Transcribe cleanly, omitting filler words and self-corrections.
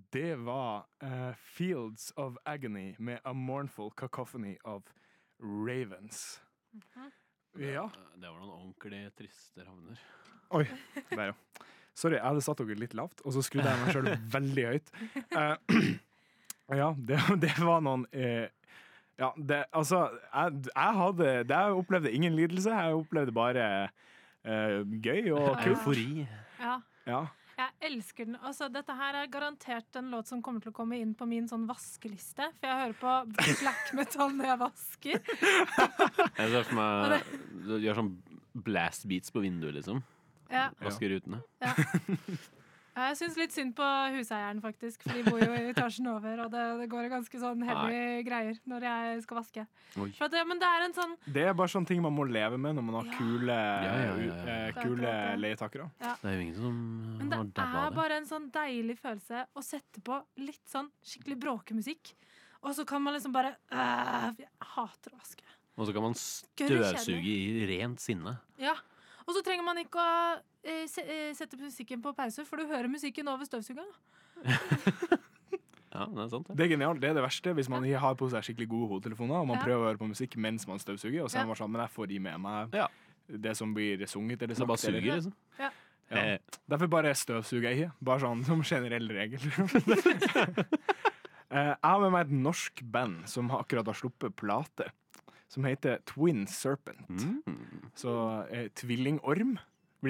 det var Fields of Agony med A Mournful Cacophony of Ravens. Ja. Det var noen ordentlig triste ravner. Oi, der ja. Sorry, jeg hadde satt dere litt lavt, og så skrudde jeg meg selv veldig høyt. Ja, det var noen... ja, det, altså, jeg opplevde ingen lidelse, jeg opplevde bare gøy og kult. Eufori. Ja. Ja. Jeg elsker den. Altså, dette her er garantert en låt som kommer til å komme inn på min sånn vaskeliste, for jeg hører på black metal når jeg vasker. Jeg ser for meg du gjør sånn blast beats på vinduet, liksom. Ja. Vasker rutene. Ja. Jeg synes litt synd på huseieren, faktisk, for de bor jo i etasjen over, og det går ganske sånn heavy greier når jeg skal vaske. For at, men det er en sånn... Det er bare sånne ting man må leve med når man har kule Kule leietakere. Ja. Det er jo ingen som Men det har dabba er av det. bare en sånn deilig følelse å sette på litt sånn skikkelig bråkemusikk, og så kan man liksom bare jeg hater å vaske. Og så kan man støvsuge i rent sinne. Ja, og så trenger man ikke å sette musikken på pause, for du hører musikken over støvsugeren. Ja, det er sant. Det er genialt, det er det verste hvis man har på seg skikkelig gode hodetelefoner, og man prøver å høre på musikk mens man støvsuger, og så er man sånn, men jeg får i med meg det som blir sunget eller sagt. Det bare suger, eller. liksom. Ja. Ja. Derfor bare støvsuger jeg ikke, bare sånn som generell regel. Jeg har med meg et norsk band som akkurat har sluppet plate, som heter Twin Serpent. Så tvillingorm.